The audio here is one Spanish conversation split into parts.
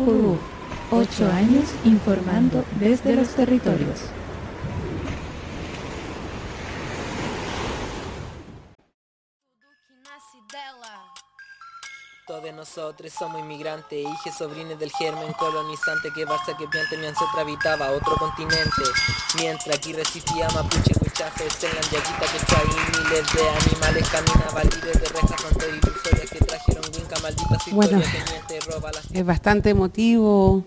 UFURU, 8 años informando desde los territorios. Todos nosotros somos inmigrantes, hijos sobrines del germen colonizante que Barça que piante mi ancestro habitaba otro continente. Mientras aquí resistía mapuche, huichafe, selan, yaquita, que está ahí, miles de animales caminaban libres de rejas fronteras ilusorias que trajeron Winca, malditas historias que miente, roba las... Es bastante emotivo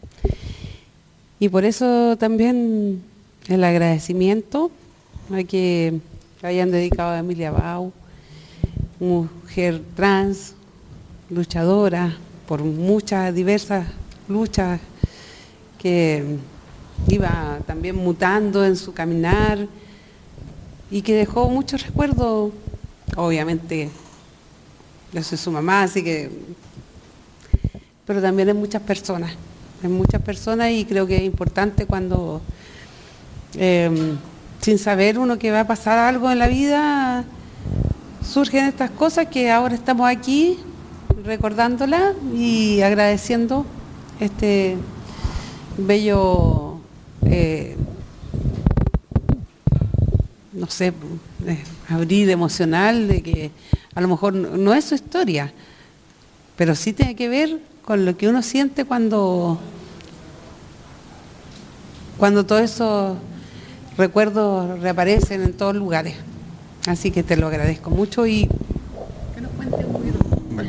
y por eso también el agradecimiento a que hayan dedicado a Emilia Bau, mujer trans, luchadora por muchas diversas luchas que iba también mutando en su caminar y que dejó muchos recuerdos, obviamente yo soy su mamá, así que, pero también en muchas personas y creo que es importante cuando sin saber uno que va a pasar algo en la vida surgen estas cosas que ahora estamos aquí recordándola y agradeciendo este bello, no sé, abrir emocional de que a lo mejor no es su historia, pero sí tiene que ver con lo que uno siente cuando todos esos recuerdos reaparecen en todos lugares. Así que te lo agradezco mucho y que nos cuente un poquito.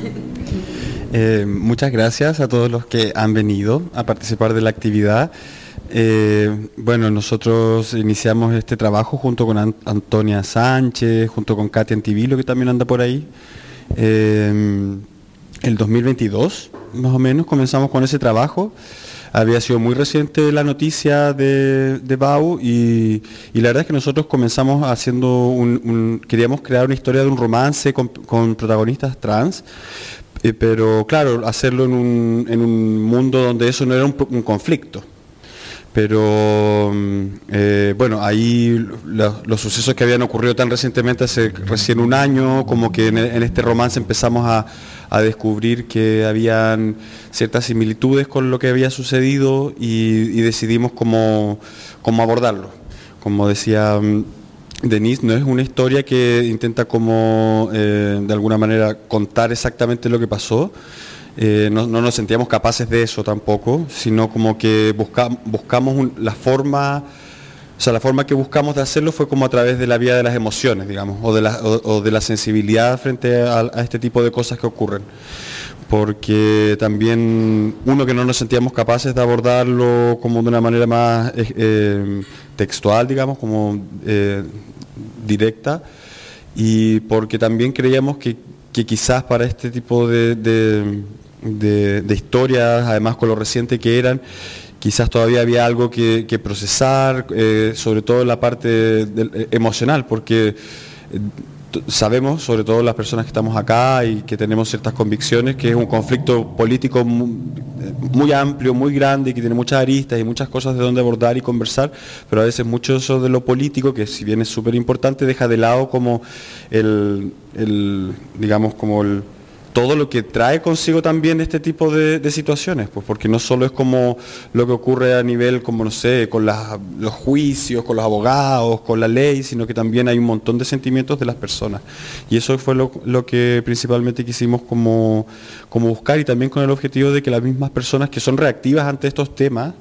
Muchas gracias a todos los que han venido a participar de la actividad. Bueno, nosotros iniciamos este trabajo junto con Antonia Sánchez, junto con Katia Antivilo, que también anda por ahí. El 2022, más o menos, comenzamos con ese trabajo. Había sido muy reciente la noticia de Bau y la verdad es que nosotros comenzamos haciendo queríamos crear una historia de un romance con protagonistas trans, pero claro, hacerlo en un mundo donde eso no era un conflicto. Pero bueno, ahí los sucesos que habían ocurrido tan recientemente, hace recién un año, como que en este romance empezamos a descubrir que habían ciertas similitudes con lo que había sucedido y decidimos cómo abordarlo. Como decía Denise, no es una historia que intenta de alguna manera contar exactamente lo que pasó. No nos sentíamos capaces de eso tampoco, sino como que buscamos la forma que buscamos de hacerlo fue como a través de la vía de las emociones, digamos, o de la sensibilidad frente a este tipo de cosas que ocurren. Porque también que no nos sentíamos capaces de abordarlo como de una manera más textual, digamos, como directa, y porque también creíamos que quizás para este tipo de historias, además con lo reciente que eran, quizás todavía había algo que procesar, sobre todo en la parte emocional, porque sabemos, sobre todo las personas que estamos acá y que tenemos ciertas convicciones, que es un conflicto político muy amplio, muy grande, y que tiene muchas aristas y muchas cosas de donde abordar y conversar, pero a veces mucho eso de lo político, que si bien es súper importante, deja de lado como digamos, como todo lo que trae consigo también este tipo de situaciones, pues porque no solo es como lo que ocurre a nivel, como no sé, con los juicios, con los abogados, con la ley, sino que también hay un montón de sentimientos de las personas. Y eso fue lo que principalmente quisimos como buscar, y también con el objetivo de que las mismas personas que son reactivas ante estos temas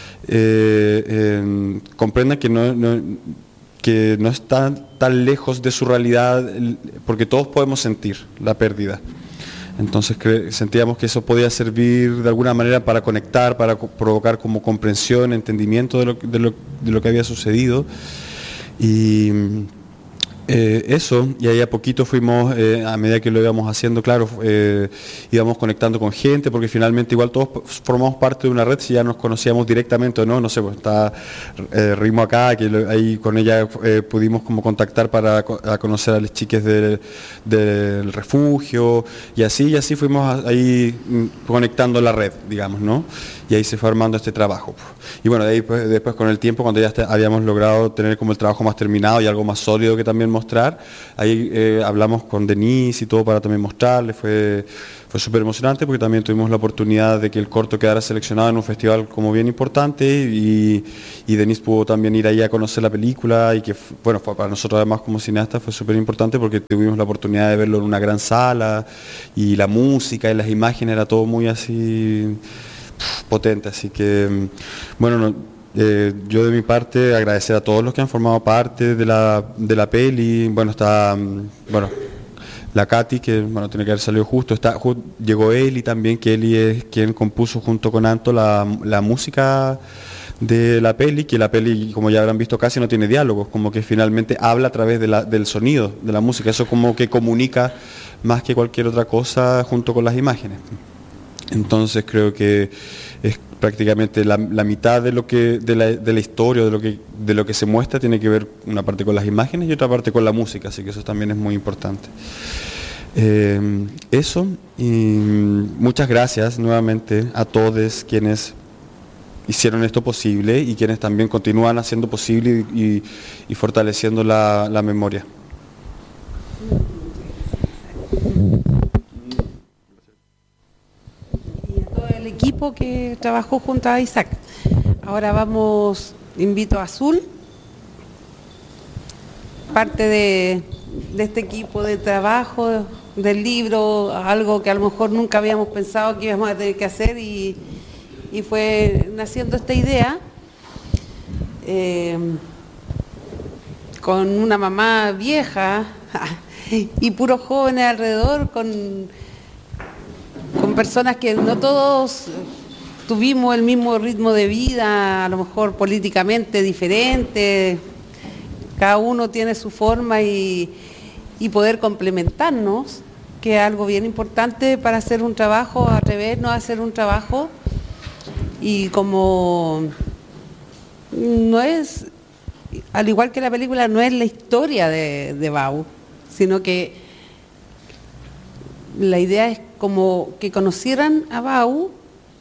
comprendan que no están tan lejos de su realidad, porque todos podemos sentir la pérdida. Entonces sentíamos que eso podía servir de alguna manera para conectar, para provocar como comprensión, entendimiento de lo que había sucedido. Y eso, y ahí a poquito fuimos, a medida que lo íbamos haciendo, claro, íbamos conectando con gente, porque finalmente igual todos formamos parte de una red, si ya nos conocíamos directamente o no, no sé, pues está Rimo acá, que ahí con ella pudimos como contactar para conocer a las chicas del refugio, y así fuimos ahí conectando la red, digamos, ¿no? Y ahí se fue armando este trabajo. Y bueno, de ahí después con el tiempo, cuando ya habíamos logrado tener como el trabajo más terminado y algo más sólido que también mostrar. Ahí hablamos con Denise y todo para también mostrarle, fue súper emocionante porque también tuvimos la oportunidad de que el corto quedara seleccionado en un festival como bien importante y Denise pudo también ir ahí a conocer la película y que, bueno, para nosotros además como cineastas fue súper importante porque tuvimos la oportunidad de verlo en una gran sala y la música y las imágenes era todo muy así potente, así que bueno, yo de mi parte agradecer a todos los que han formado parte de la peli, bueno, está la Katy, que bueno, tiene que haber salido justo, llegó Eli también, que Eli es quien compuso junto con Anto la música de la peli, que la peli, como ya habrán visto, casi no tiene diálogos, como que finalmente habla a través del sonido, de la música, eso como que comunica más que cualquier otra cosa junto con las imágenes. Entonces creo que es prácticamente la mitad de la historia, de lo que se muestra, tiene que ver una parte con las imágenes y otra parte con la música, así que eso también es muy importante. Eso, y muchas gracias nuevamente a todos quienes hicieron esto posible y quienes también continúan haciendo posible y fortaleciendo la memoria. Equipo que trabajó junto a Isaac. Ahora invito a Azul, parte de este equipo de trabajo del libro, algo que a lo mejor nunca habíamos pensado que íbamos a tener que hacer y fue naciendo esta idea con una mamá vieja y puros jóvenes alrededor, con personas que no todos tuvimos el mismo ritmo de vida, a lo mejor políticamente diferente, cada uno tiene su forma y poder complementarnos, que es algo bien importante para hacer un trabajo, atrevernos a hacer un trabajo, y como no es, al igual que la película, no es la historia de Bau, sino que la idea es como que conocieran a Bau,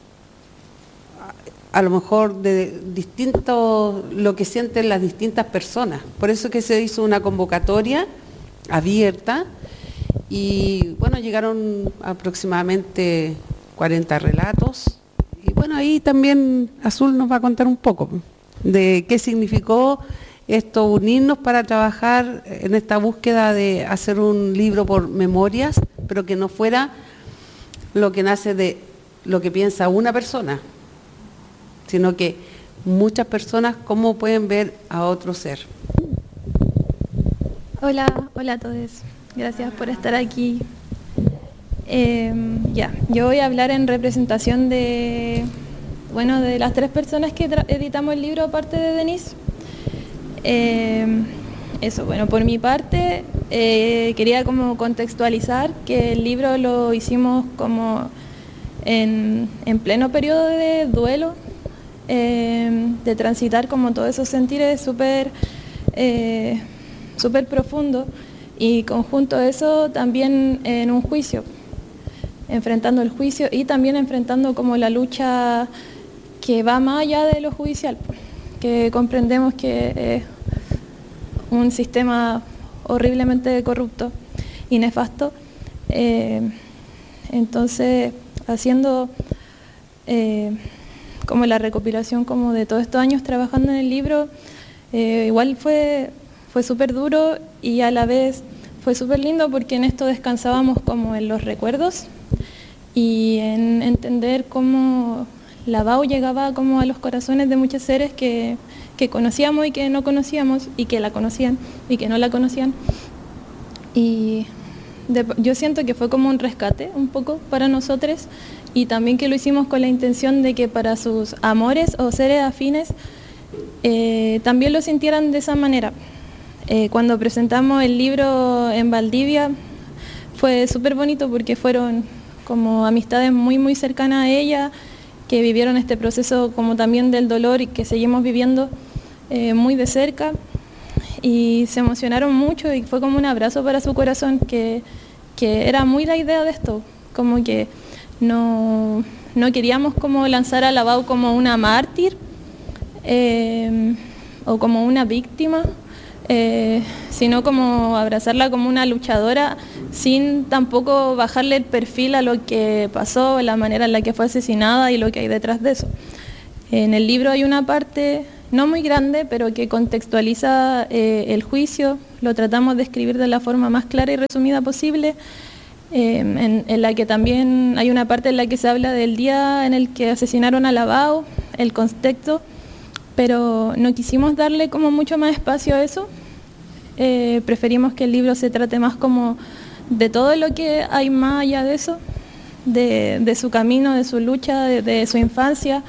a lo mejor de distinto lo que sienten las distintas personas. Por eso que se hizo una convocatoria abierta y bueno, llegaron aproximadamente 40 relatos. Y bueno, ahí también Azul nos va a contar un poco de qué significó esto, unirnos para trabajar en esta búsqueda de hacer un libro por memorias, pero que no fuera lo que nace de lo que piensa una persona, sino que muchas personas cómo pueden ver a otro ser. Hola a todos, gracias por estar aquí. Yo voy a hablar en representación de las 3 personas que editamos el libro, aparte de Denise. Por mi parte, quería como contextualizar que el libro lo hicimos como en pleno periodo de duelo, de transitar como todos esos sentires súper profundo, y conjunto a eso también en un juicio, enfrentando el juicio y también enfrentando como la lucha que va más allá de lo judicial, que comprendemos que es un sistema horriblemente corrupto y nefasto. Entonces, haciendo como la recopilación como de todos estos años trabajando en el libro, igual fue súper duro y a la vez fue súper lindo, porque en esto descansábamos como en los recuerdos y en entender cómo la Bau llegaba como a los corazones de muchos seres que conocíamos y que no conocíamos, y que la conocían y que no la conocían. Y yo siento que fue como un rescate un poco para nosotros, y también que lo hicimos con la intención de que para sus amores o seres afines también lo sintieran de esa manera. Cuando presentamos el libro en Valdivia fue súper bonito, porque fueron como amistades muy muy cercanas a ella, que vivieron este proceso como también del dolor y que seguimos viviendo muy de cerca, y se emocionaron mucho y fue como un abrazo para su corazón, que era muy la idea de esto, como que no queríamos como lanzar a la Bau como una mártir o como una víctima, sino como abrazarla como una luchadora, sin tampoco bajarle el perfil a lo que pasó, la manera en la que fue asesinada y lo que hay detrás de eso. En el libro hay una parte, no muy grande, pero que contextualiza el juicio, lo tratamos de escribir de la forma más clara y resumida posible, en la que también hay una parte en la que se habla del día en el que asesinaron a Lavao, el contexto, pero no quisimos darle como mucho más espacio a eso. Preferimos que el libro se trate más como de todo lo que hay más allá de eso, de su camino, de su lucha, de su infancia,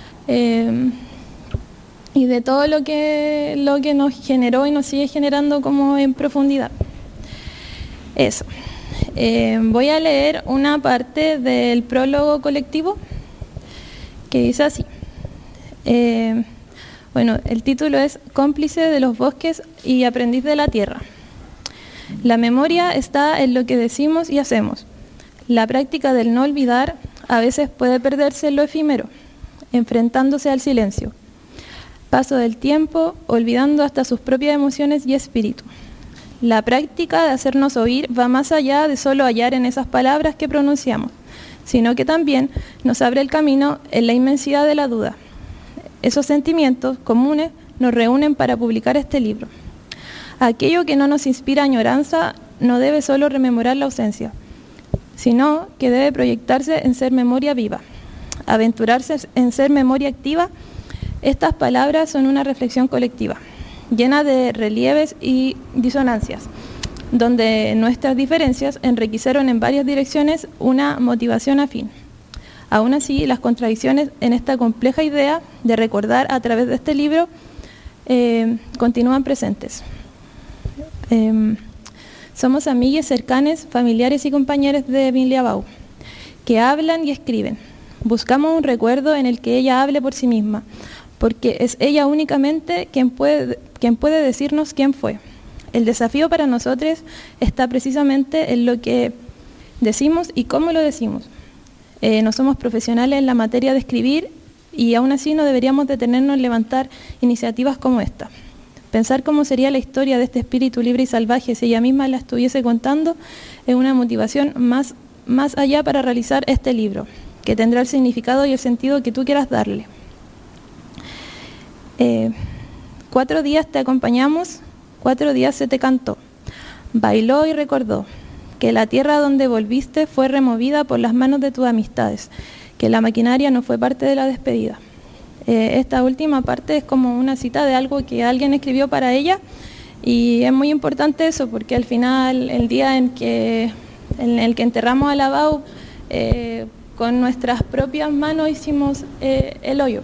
y de todo lo que nos generó y nos sigue generando como en profundidad. Eso. Voy a leer una parte del prólogo colectivo que dice así. Bueno, el título es Cómplice de los bosques y aprendiz de la tierra. La memoria está en lo que decimos y hacemos. La práctica del no olvidar a veces puede perderse en lo efímero, enfrentándose al silencio. Paso del tiempo, olvidando hasta sus propias emociones y espíritu. La práctica de hacernos oír va más allá de solo hallar en esas palabras que pronunciamos, sino que también nos abre el camino en la inmensidad de la duda. Esos sentimientos comunes nos reúnen para publicar este libro. Aquello que no nos inspira añoranza no debe solo rememorar la ausencia, sino que debe proyectarse en ser memoria viva. Aventurarse en ser memoria activa, estas palabras son una reflexión colectiva, llena de relieves y disonancias, donde nuestras diferencias enriquecieron en varias direcciones una motivación afín. Aún así, las contradicciones en esta compleja idea de recordar a través de este libro continúan presentes. Somos amigues cercanes, familiares y compañeros de Emilia Bau, que hablan y escriben. Buscamos un recuerdo en el que ella hable por sí misma, porque es ella únicamente quien puede decirnos quién fue. El desafío para nosotros está precisamente en lo que decimos y cómo lo decimos. No somos profesionales en la materia de escribir y aún así no deberíamos detenernos en levantar iniciativas como esta. Pensar cómo sería la historia de este espíritu libre y salvaje si ella misma la estuviese contando es una motivación más allá para realizar este libro, que tendrá el significado y el sentido que tú quieras darle. 4 días te acompañamos, 4 días se te cantó, bailó y recordó que la tierra donde volviste fue removida por las manos de tus amistades, que la maquinaria no fue parte de la despedida. Esta última parte es como una cita de algo que alguien escribió para ella y es muy importante eso porque al final el día en el que enterramos a Lavao, con nuestras propias manos hicimos el hoyo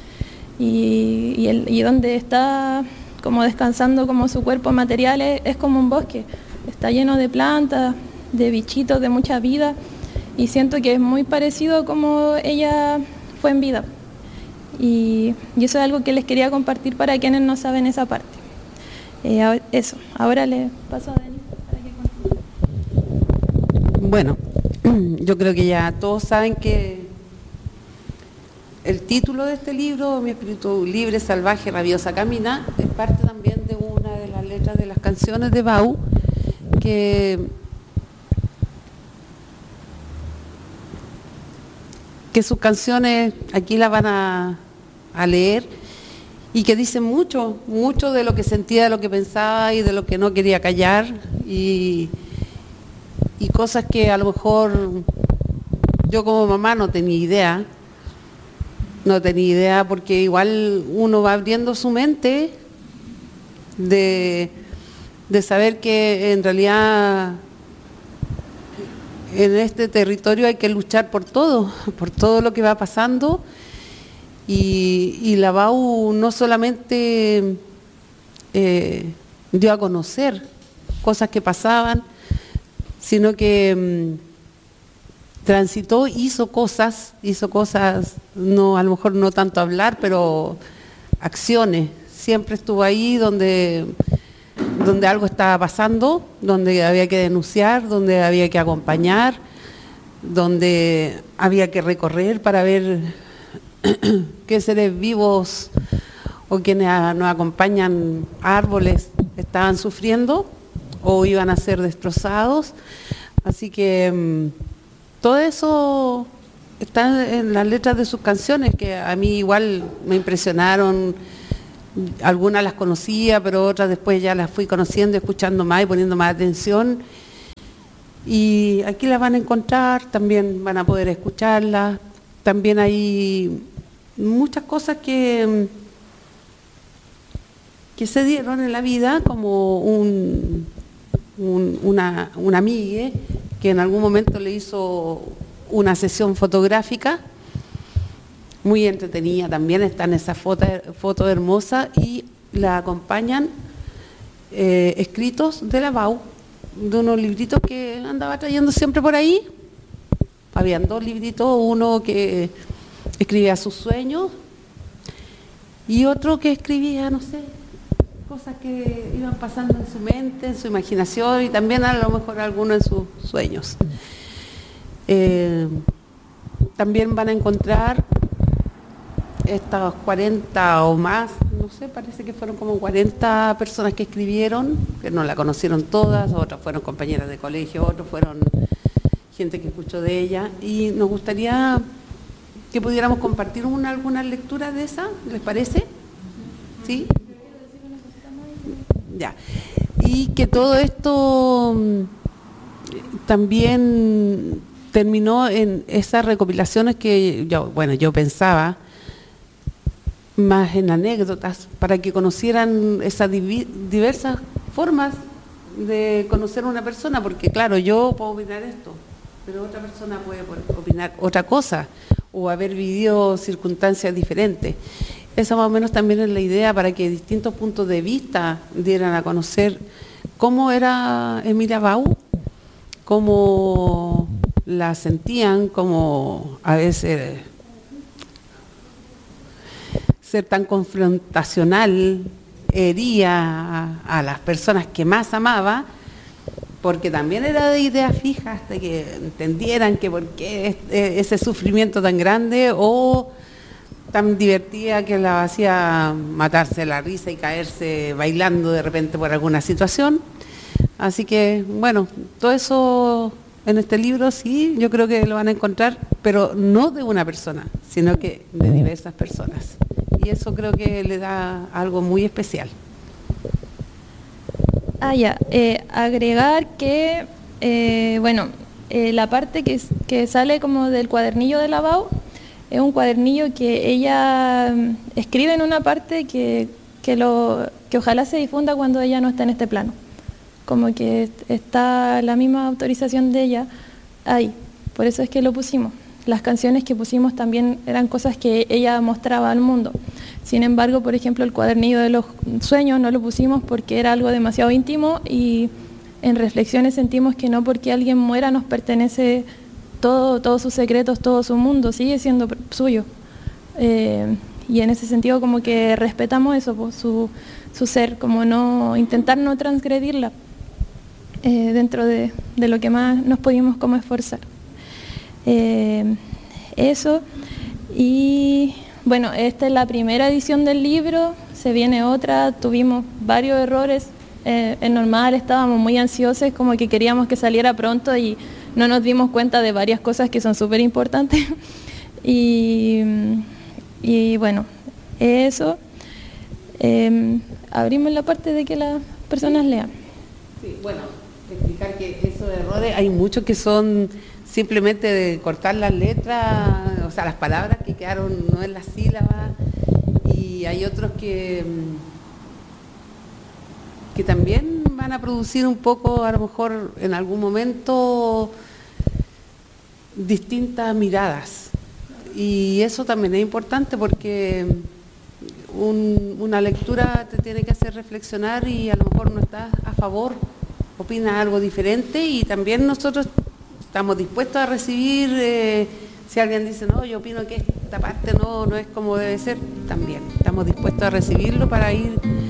y donde está como descansando como su cuerpo material es como un bosque. Está lleno de plantas, de bichitos, de mucha vida y siento que es muy parecido como ella fue en vida y eso es algo que les quería compartir para quienes no saben esa parte. Eso, ahora le paso a Denis para que continúe. Bueno, yo creo que ya todos saben que el título de este libro, Mi espíritu libre, salvaje, rabiosa, camina, es parte también de una de las letras de las canciones de Bau, que sus canciones aquí las van a leer y que dicen mucho de lo que sentía, de lo que pensaba y de lo que no quería callar y cosas que a lo mejor yo como mamá no tenía idea porque igual uno va abriendo su mente de saber que en realidad en este territorio hay que luchar por todo lo que va pasando y la Bau no solamente dio a conocer cosas que pasaban, sino que transitó, hizo cosas, no, a lo mejor no tanto hablar, pero acciones. Siempre estuvo ahí donde algo estaba pasando, donde había que denunciar, donde había que acompañar, donde había que recorrer para ver qué seres vivos o quienes nos acompañan, árboles, estaban sufriendo o iban a ser destrozados. Así que todo eso está en las letras de sus canciones, que a mí igual me impresionaron. Algunas las conocía, pero otras después ya las fui conociendo, escuchando más y poniendo más atención. Y aquí las van a encontrar, también van a poder escucharlas. También hay muchas cosas que se dieron en la vida, como una amiga que en algún momento le hizo una sesión fotográfica, muy entretenida también, está en esa foto hermosa, y la acompañan escritos de la BAU, de unos libritos que andaba trayendo siempre por ahí. Habían 2 libritos, uno que escribía sus sueños y otro que escribía, no sé, cosas que iban pasando en su mente, en su imaginación, y también a lo mejor algunos en sus sueños. También van a encontrar estas 40 o más, no sé, parece que fueron como 40 personas que escribieron, que no la conocieron todas, otras fueron compañeras de colegio, otros fueron gente que escuchó de ella, y nos gustaría que pudiéramos compartir algunas lecturas de esa, ¿les parece? ¿Sí? Ya. Y que todo esto también terminó en esas recopilaciones que yo pensaba más en anécdotas, para que conocieran esas diversas formas de conocer a una persona, porque claro, yo puedo opinar esto, pero otra persona puede opinar otra cosa, o haber vivido circunstancias diferentes. Esa más o menos también es la idea, para que distintos puntos de vista dieran a conocer cómo era Emilia Bau, cómo la sentían, cómo a veces ser tan confrontacional hería a las personas que más amaba, porque también era de idea fija, hasta que entendieran que por qué ese sufrimiento tan grande o tan divertida que la hacía matarse la risa y caerse bailando de repente por alguna situación. Así que, bueno, todo eso en este libro sí, yo creo que lo van a encontrar, pero no de una persona, sino que de diversas personas. Y eso creo que le da algo muy especial. Agregar que, la parte que sale como del cuadernillo de la BAU, es un cuadernillo que ella escribe en una parte que ojalá se difunda cuando ella no está en este plano. Como que está la misma autorización de ella ahí, por eso es que lo pusimos. Las canciones que pusimos también eran cosas que ella mostraba al mundo. Sin embargo, por ejemplo, el cuadernillo de los sueños no lo pusimos porque era algo demasiado íntimo, y en reflexiones sentimos que no porque alguien muera nos pertenece todos sus secretos, todo su mundo, sigue siendo suyo. Y en ese sentido como que respetamos eso, pues, su ser, como intentar no transgredirla dentro de lo que más nos pudimos como esforzar. Eso. Y bueno, esta es la primera edición del libro, se viene otra, tuvimos varios errores, es normal, estábamos muy ansiosos, como que queríamos que saliera pronto y no nos dimos cuenta de varias cosas que son súper importantes. Y bueno, eso. Abrimos la parte de que las personas lean. Sí, bueno, explicar que esos errores, hay muchos que son simplemente de cortar las letras, o sea, las palabras que quedaron no en las sílabas, y hay otros que también van a producir un poco, a lo mejor en algún momento, distintas miradas, y eso también es importante porque una lectura te tiene que hacer reflexionar, y a lo mejor no estás a favor, opinas algo diferente, y también nosotros estamos dispuestos a recibir, si alguien dice, no, yo opino que esta parte no es como debe ser, también estamos dispuestos a recibirlo para ir